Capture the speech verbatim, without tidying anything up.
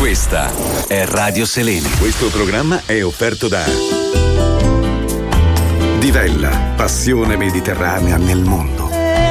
Questa è Radio Selene. Questo programma è offerto da Divella, passione mediterranea nel mondo.